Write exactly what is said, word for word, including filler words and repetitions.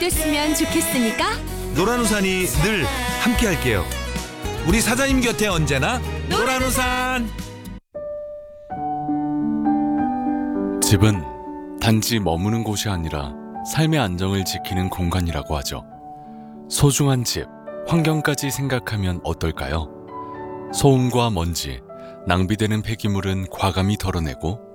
됐으면 좋겠으니까 노란우산이 늘 함께할게요. 우리 사장님 곁에 언제나 노란우산. 집은 단지 머무는 곳이 아니라 삶의 안정을 지키는 공간이라고 하죠. 소중한 집, 환경까지 생각하면 어떨까요? 소음과 먼지, 낭비되는 폐기물은 과감히 덜어내고